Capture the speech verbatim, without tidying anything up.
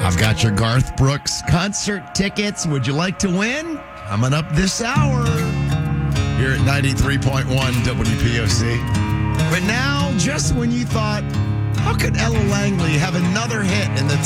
I've got your Garth Brooks concert tickets. Would you like to win? Coming up this hour here at ninety-three point one W P O C. But now, just when you thought, how could Ella Langley have another hit in the